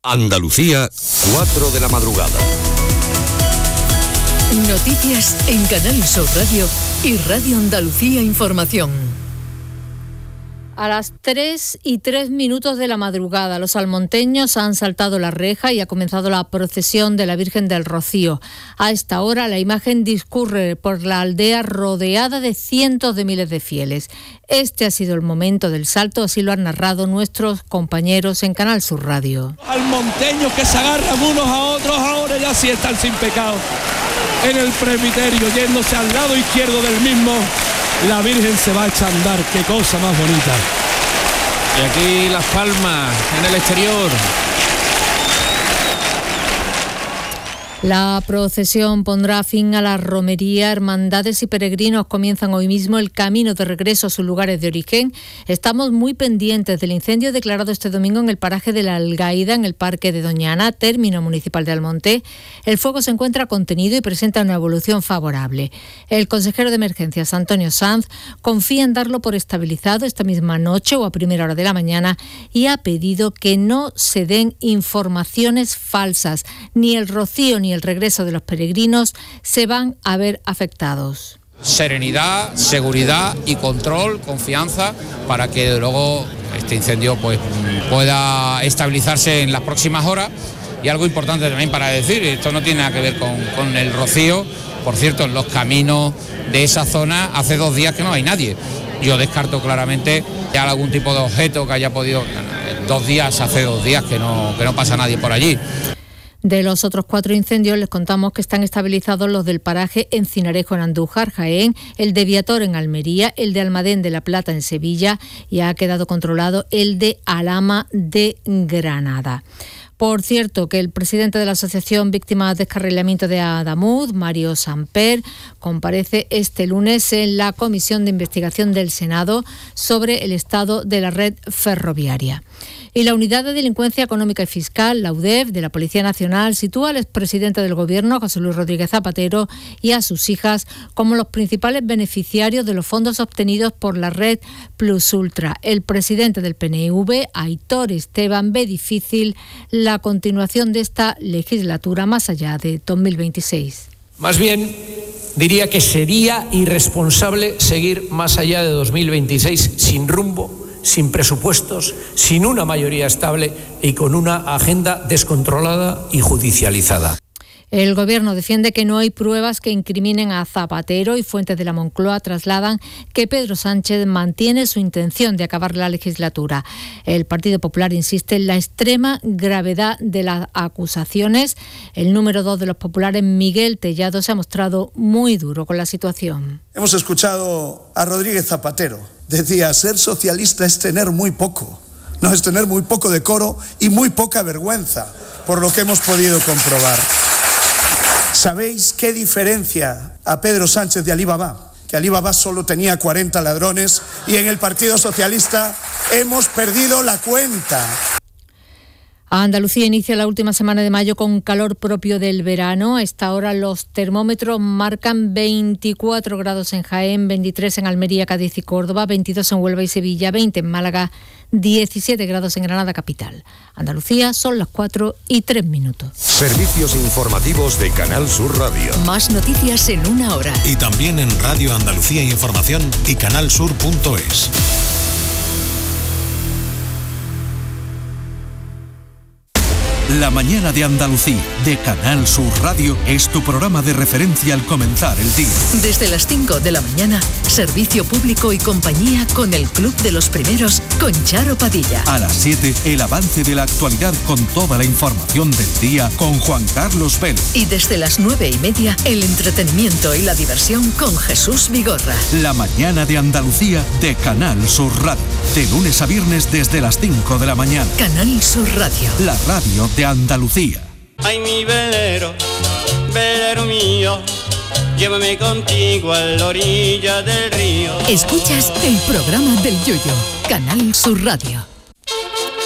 Andalucía, 4 de la madrugada. Noticias en Canal Sur Radio y Radio Andalucía Información. A las 3:03 de la madrugada, los salmonteños han saltado la reja y ha comenzado la procesión de la Virgen del Rocío. A esta hora, la imagen discurre por la aldea rodeada de cientos de miles de fieles. Este ha sido el momento del salto, así lo han narrado nuestros compañeros en Canal Sur Radio. Salmonteños que se agarran unos a otros, ahora ya sí están sin pecado. En el presbiterio, yéndose al lado izquierdo del mismo, la Virgen se va a echar a andar. Qué cosa más bonita. Y aquí Las Palmas, en el exterior. La procesión pondrá fin a la romería. Hermandades y peregrinos comienzan hoy mismo el camino de regreso a sus lugares de origen. Estamos muy pendientes del incendio declarado este domingo en el paraje de La Algaida, en el Parque de Doñana, término municipal de Almonte. El fuego se encuentra contenido y presenta una evolución favorable. El consejero de Emergencias, Antonio Sanz, confía en darlo por estabilizado esta misma noche o a primera hora de la mañana y ha pedido que no se den informaciones falsas. Ni el rocío ni el regreso de los peregrinos se van a ver afectados. Serenidad, seguridad y control, confianza, para que luego este incendio pues pueda estabilizarse en las próximas horas. Y algo importante también para decir, esto no tiene nada que ver con el rocío. Por cierto, en los caminos de esa zona hace 2 días que no hay nadie. Yo descarto claramente ya algún tipo de objeto que haya podido... hace 2 días que no pasa nadie por allí. De los otros 4 incendios les contamos que están estabilizados los del paraje Encinarejo en Andújar, Jaén, el de Viator en Almería, el de Almadén de la Plata en Sevilla y ha quedado controlado el de Alhama de Granada. Por cierto, que el presidente de la Asociación Víctimas de Descarrilamiento de Adamuz, Mario Samper, comparece este lunes en la Comisión de Investigación del Senado sobre el estado de la red ferroviaria. Y la Unidad de Delincuencia Económica y Fiscal, la UDEF, de la Policía Nacional, sitúa al expresidente del Gobierno, José Luis Rodríguez Zapatero, y a sus hijas como los principales beneficiarios de los fondos obtenidos por la red Plus Ultra. El presidente del PNV, Aitor Esteban, ve difícil la continuación de esta legislatura más allá de 2026. Más bien, diría que sería irresponsable seguir más allá de 2026 sin rumbo, sin presupuestos, sin una mayoría estable y con una agenda descontrolada y judicializada. El Gobierno defiende que no hay pruebas que incriminen a Zapatero y fuentes de la Moncloa trasladan que Pedro Sánchez mantiene su intención de acabar la legislatura. El Partido Popular insiste en la extrema gravedad de las acusaciones. El número 2 de los populares, Miguel Tellado, se ha mostrado muy duro con la situación. Hemos escuchado a Rodríguez Zapatero. Decía, ser socialista es tener muy poco. No, es tener muy poco decoro y muy poca vergüenza, por lo que hemos podido comprobar. ¿Sabéis qué diferencia a Pedro Sánchez de Alí Baba? Que Alí Baba solo tenía 40 ladrones y en el Partido Socialista hemos perdido la cuenta. Andalucía inicia la última semana de mayo con calor propio del verano. A esta hora los termómetros marcan 24 grados en Jaén, 23 en Almería, Cádiz y Córdoba, 22 en Huelva y Sevilla, 20 en Málaga, 17 grados en Granada capital. Andalucía, son las 4:03. Servicios informativos de Canal Sur Radio. Más noticias en una hora. Y también en Radio Andalucía Información y canalsur.es. La mañana de Andalucía, de Canal Sur Radio, es tu programa de referencia al comenzar el día. Desde las 5 de la mañana, servicio público y compañía con el Club de los Primeros, con Charo Padilla. A las 7, el avance de la actualidad con toda la información del día, con Juan Carlos Vélez. Y desde las 9:30, el entretenimiento y la diversión con Jesús Vigorra. La mañana de Andalucía, de Canal Sur Radio. De lunes a viernes desde las 5 de la mañana. Canal Sur Radio. La radio de Andalucía. Ay, mi velero, velero mío, llévame contigo a la orilla del río. Escuchas el programa del Yoyo, Canal Sur Radio.